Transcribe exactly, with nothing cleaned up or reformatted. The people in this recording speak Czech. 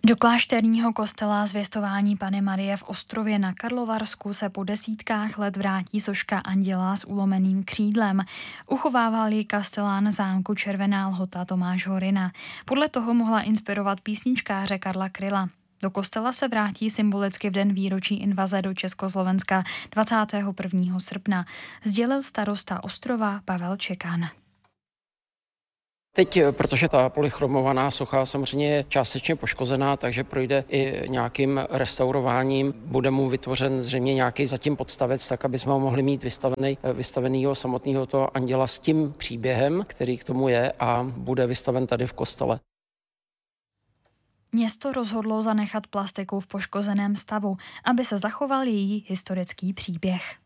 Do klášterního kostela Zvěstování Panny Marie v Ostrově na Karlovarsku se po desítkách let vrátí soška anděla s ulomeným křídlem. Uchovával ji kastelán zámku Červená Lhota Tomáš Horina. Podle toho mohla inspirovat písničkáře Karla Kryla. Do kostela se vrátí symbolicky v den výročí invaze do Československa dvacátého prvního srpna, sdělil starosta Ostrova Pavel Čekan. Teď, protože ta polychromovaná socha samozřejmě je částečně poškozená, takže projde i nějakým restaurováním. Bude mu vytvořen zřejmě nějaký zatím podstavec, tak aby jsme ho mohli mít vystavený, vystavenýho samotného toho anděla s tím příběhem, který k tomu je, a bude vystaven tady v kostele. Město rozhodlo zanechat plastiku v poškozeném stavu, aby se zachoval její historický příběh.